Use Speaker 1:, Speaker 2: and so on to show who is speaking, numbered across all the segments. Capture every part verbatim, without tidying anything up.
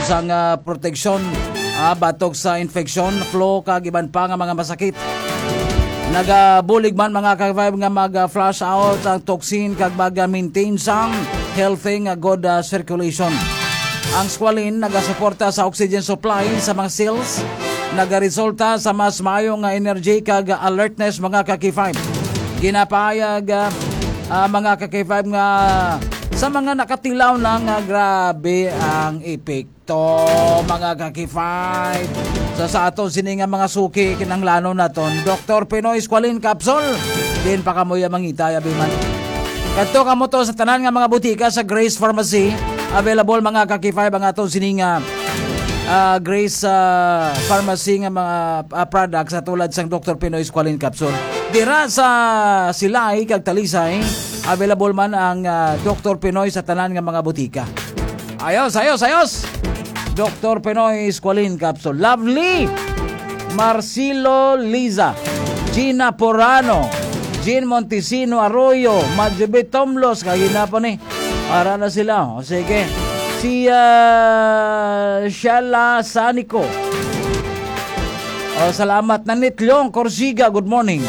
Speaker 1: sang uh, proteksyon uh, batok sa infeksyon, flu kag iban pa nga mga masakit. Nagabulig man mga ka-five nga mag-flush out ang toxin kag mag-maintain sang healthy nga good uh, circulation. Ang squalene nagasuporta sa oxygen supply sa mga cells, nagaresulta sa mas maayo nga energy kag alertness mga ka-five. Ginapayag uh, uh, mga ka-five nga sa mga nakatilaw na nga grabe ang epekto mga ka-five. So sa aton sini nga mga suki kinanglano naton Doctor Pinoy Squalene Capsule din pa kamoy mangita yabiman. Kadto kamo to sa tanan nga mga butika sa Grace Pharmacy. Available mga ka-five ang aton sini nga uh, Grace uh, Pharmacy nga mga uh, products sa tulad sang Doctor Pinoy Squalene Capsule. Dira sa Silay kag Talisay, available man ang uh, Doctor Pinoy sa tanan nga mga butika. Ayos, ayos, ayos! Doctor Pinoy Squalene Capsule. Lovely! Marcelo Liza, Gina Porano, Jean Montesino Arroyo, Madjube Tomlos, kagina pa ni. Ara na sila. O, sige. Si uh, Shala Sanico. O, salamat. Nanitlong Corsiga, good morning.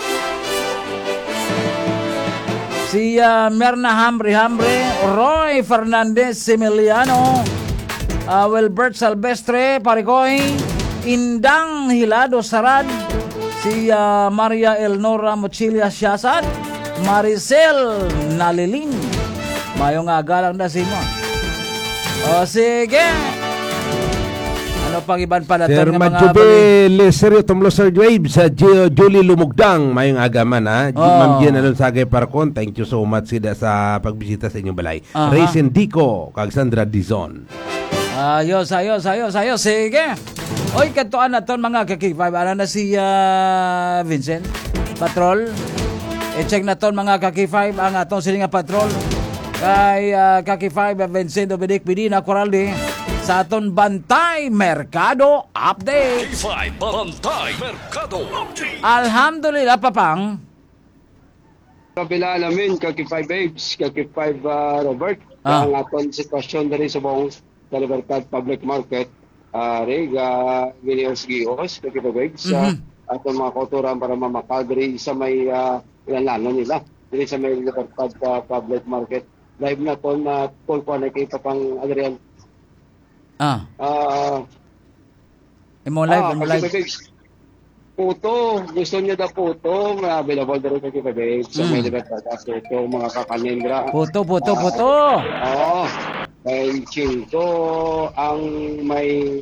Speaker 1: Si uh, Merna Hambre Hambre, Roy Fernandez Similiano, uh, Wilbert Salvestre Paricoy, Indang Hilado Sarad, si uh, Maria Elnora Mochilia Siasat, Maricel Naliling. Mayong agalang na si mo. O sige. Ano pang iban pa natin
Speaker 2: Sir
Speaker 1: ng mga
Speaker 2: Madjube Leserio Tomlo Sir Wave sa Julie Lumugdang mayong agaman ha.
Speaker 1: Oh.
Speaker 2: Ma'am Gian alon sagay Parcon. Thank you so much sida sa pagbisita sa inyong balay.
Speaker 1: Uh-huh.
Speaker 2: Raisin Dico kag Sandra Dizon.
Speaker 1: Ayos, ayos, ayos, ayos. Sige. Oy, kantuan na ton mga kaki-five. Ano na si uh, Vincent? Patrol. I-check na ton mga kaki-five ang atong silinga patrol. Kay uh, kaki-five Vincent Dominic Medina Coralde sa aton Bantay Mercado Update.
Speaker 3: K five Bantay Mercado Update.
Speaker 1: Alhamdulillah, Papang.
Speaker 4: Kabila namin, kaki-five Babes, kaki-five uh, Robert,
Speaker 1: Ah.
Speaker 4: ang aton sitwasyon na rin sa buong sa Libertad Public Market, uh, rig, uh, ginios-gios, kaki-five Babes,
Speaker 1: Mhm.
Speaker 4: uh, aton mga kauturan para mamakal diri sa may uh, ilanlano nila, diri sa may Libertad uh, Public Market. Live na to na call ko na kay Papang Adrian.
Speaker 1: Ah,
Speaker 4: Ah,
Speaker 1: imo live,
Speaker 4: ah,
Speaker 1: imo
Speaker 4: kaki-five
Speaker 1: live.
Speaker 4: Babes. Puto, gusto niyo da puto, may available diri kaki-five Babes, sa may
Speaker 1: Mm.
Speaker 4: Libertad. So, ito mga kakanindra.
Speaker 1: Puto, puto,
Speaker 4: Ah,
Speaker 1: puto.
Speaker 4: Oo. May chinto ang may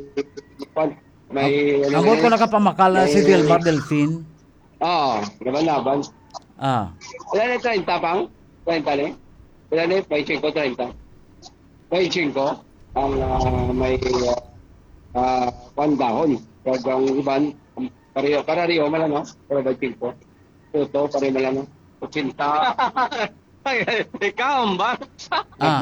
Speaker 4: may ano
Speaker 1: Ambot ko
Speaker 4: yun?
Speaker 1: nakapamakala si
Speaker 4: May-
Speaker 1: Delmar Delfin.
Speaker 4: Oo, laban-laban.
Speaker 1: Ah,
Speaker 4: Wala na treinta pang? treinta ni? Wala na may chinko treinta. May chinko ang ah, may uh, uh, pandahon. Kag ang iban pareho pareho mala no? Pero may chinko. Puto pareho mala no? Ochinta. Ay, ikaw ba?
Speaker 1: ah.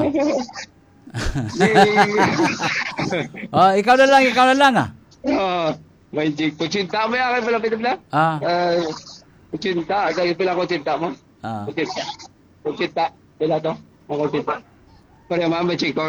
Speaker 1: Oh, ikaw na lang, ikaw na lang ah.
Speaker 4: Ah, may jig. Kuchinta mo yan, kaya pala pinag na?
Speaker 1: Ah,
Speaker 4: Uh, kuchinta, kaya pala kuchinta mo?
Speaker 1: ah.
Speaker 4: Kuchinta. Kuchinta. Pila to? Ang kuchinta. Kaya mama, may jig ko.